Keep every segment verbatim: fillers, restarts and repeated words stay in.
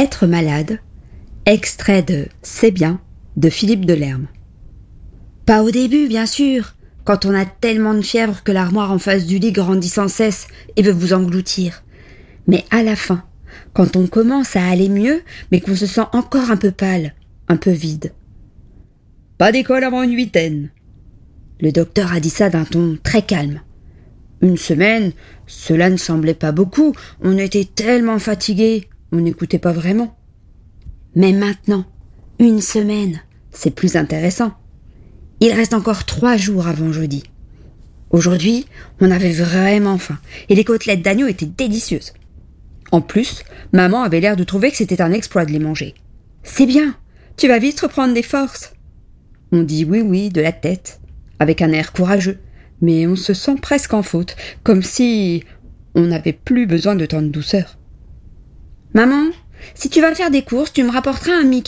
Être malade, extrait de C'est bien de Philippe Delerme. Pas au début, bien sûr, quand on a tellement de fièvre que l'armoire en face du lit grandit sans cesse et veut vous engloutir. Mais à la fin, quand on commence à aller mieux, mais qu'on se sent encore un peu pâle, un peu vide. Pas d'école avant une huitaine. Le docteur a dit ça d'un ton très calme. Une semaine, cela ne semblait pas beaucoup, on était tellement fatigués, on n'écoutait pas vraiment. Mais maintenant, une semaine, c'est plus intéressant. Il reste encore trois jours avant jeudi. Aujourd'hui, on avait vraiment faim, et les côtelettes d'agneau étaient délicieuses. En plus, maman avait l'air de trouver que c'était un exploit de les manger. C'est bien, tu vas vite reprendre des forces. On dit oui oui de la tête, avec un air courageux, mais on se sent presque en faute, comme si on n'avait plus besoin de tant de douceur. Maman, si tu vas faire des courses, tu me rapporteras un Mickey ?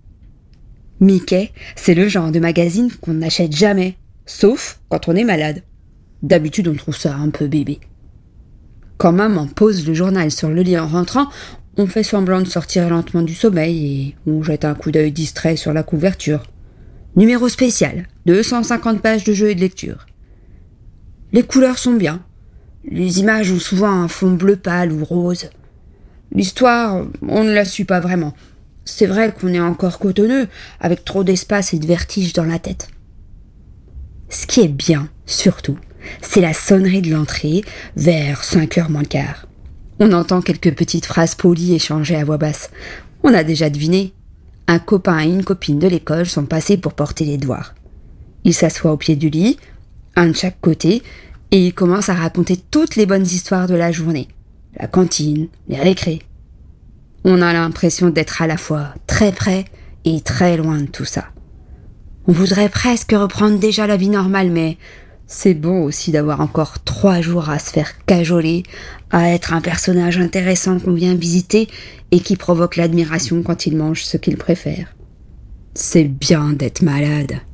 Mickey, c'est le genre de magazine qu'on n'achète jamais, sauf quand on est malade. D'habitude, on trouve ça un peu bébé. Quand maman pose le journal sur le lit en rentrant, on fait semblant de sortir lentement du sommeil et on jette un coup d'œil distrait sur la couverture. Numéro spécial, deux cent cinquante pages de jeux et de lecture. Les couleurs sont bien. Les images ont souvent un fond bleu pâle ou rose. L'histoire, on ne la suit pas vraiment. C'est vrai qu'on est encore cotonneux, avec trop d'espace et de vertige dans la tête. Ce qui est bien, surtout, c'est la sonnerie de l'entrée, vers cinq heures moins le quart. On entend quelques petites phrases polies échangées à voix basse. On a déjà deviné. Un copain et une copine de l'école sont passés pour porter les devoirs. Ils s'assoient au pied du lit, un de chaque côté, et ils commencent à raconter toutes les bonnes histoires de la journée. La cantine, les récrés. On a l'impression d'être à la fois très près et très loin de tout ça. On voudrait presque reprendre déjà la vie normale, mais c'est bon aussi d'avoir encore trois jours à se faire cajoler, à être un personnage intéressant qu'on vient visiter et qui provoque l'admiration quand il mange ce qu'il préfère. C'est bien d'être malade.